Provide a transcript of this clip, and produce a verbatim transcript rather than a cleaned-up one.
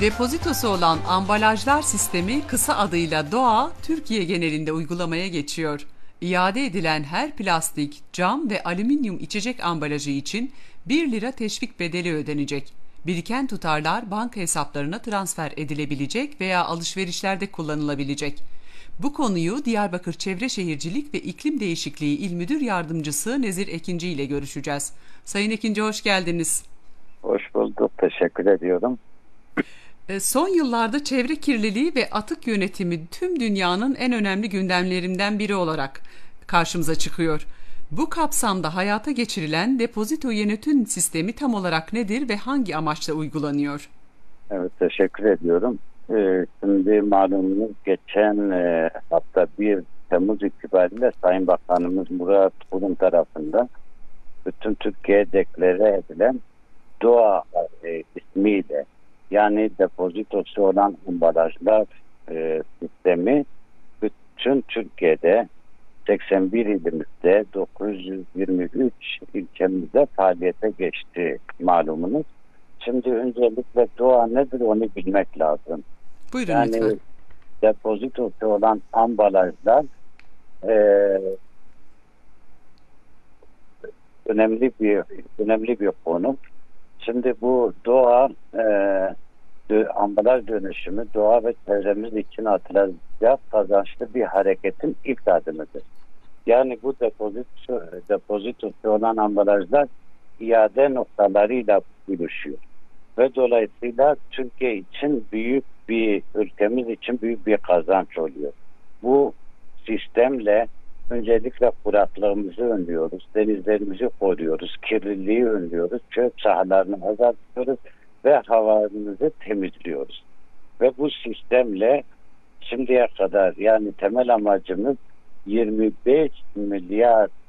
Depozitosu olan ambalajlar sistemi kısa adıyla DOA, Türkiye genelinde uygulamaya geçiyor. İade edilen her plastik, cam ve alüminyum içecek ambalajı için bir lira teşvik bedeli ödenecek. Biriken tutarlar banka hesaplarına transfer edilebilecek veya alışverişlerde kullanılabilecek. Bu konuyu Diyarbakır Çevre Şehircilik ve İklim Değişikliği İl Müdür Yardımcısı Nezir Ekinci ile görüşeceğiz. Sayın Ekinci, hoş geldiniz. Hoş bulduk, teşekkür ediyorum. Son yıllarda çevre kirliliği ve atık yönetimi tüm dünyanın en önemli gündemlerinden biri olarak karşımıza çıkıyor. Bu kapsamda hayata geçirilen depozito yönetim sistemi tam olarak nedir ve hangi amaçla uygulanıyor? Evet, teşekkür ediyorum. Ee, şimdi malumunuz geçen e, hafta bir Temmuz itibariyle Sayın Bakanımız Murat Kurum tarafından bütün Türkiye'ye deklare edilen DOA e, ismiyle, yani depozitosu olan ambalajlar e, sistemi bütün Türkiye'de seksen bir ilimizde dokuz yüz yirmi üç ilçemizde faaliyete geçti malumunuz. Şimdi öncelikle DOA nedir onu bilmek lazım. Buyurun yani lütfen. Depozitosu olan ambalajlar e, önemli bir önemli bir konu. Şimdi bu doğa e, dö, ambalaj dönüşümü doğa ve çevremiz için atılacak kazançlı bir hareketin ilk adımıdır. Yani bu depozito, depozitosu olan ambalajlar iade noktalarıyla buluşuyor. Ve dolayısıyla Türkiye için büyük bir, ülkemiz için büyük bir kazanç oluyor. Bu sistemle öncelikle kuraklığımızı önlüyoruz, denizlerimizi koruyoruz, kirliliği önlüyoruz, çöp sahalarını azaltıyoruz ve havamızı temizliyoruz. Ve bu sistemle şimdiye kadar, yani temel amacımız yirmi beş milyar